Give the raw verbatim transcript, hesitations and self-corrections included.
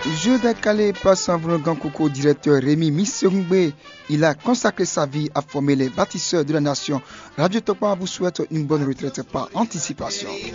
Jeu Calais par son grand coucou directeur Rémi Misserungbe. Il a consacré sa vie à former les bâtisseurs de la nation. Radio Topa vous souhaite une bonne retraite par anticipation.